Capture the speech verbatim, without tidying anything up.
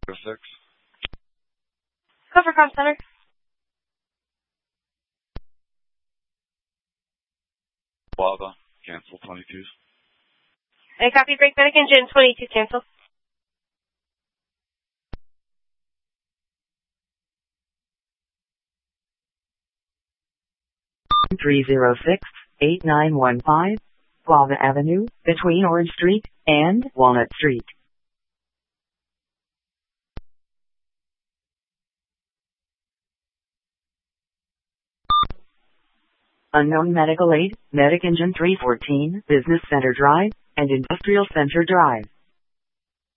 six. Go for comm center. Lava, cancel twenty-two. I copy break medic engine twenty-two cancel. three zero six, eight nine one five, Guava Avenue, between Orange Street and Walnut Street. Unknown medical aid, medic engine three fourteen, Business Center Drive, and Industrial Center Drive.